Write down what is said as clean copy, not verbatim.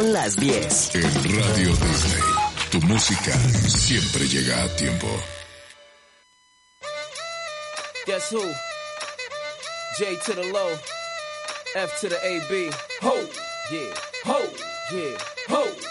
Son las 10. En Radio Disney, tu música siempre llega a tiempo. Guess who? J to the low, F to the AB. Ho! Yeah, ho! Yeah, ho!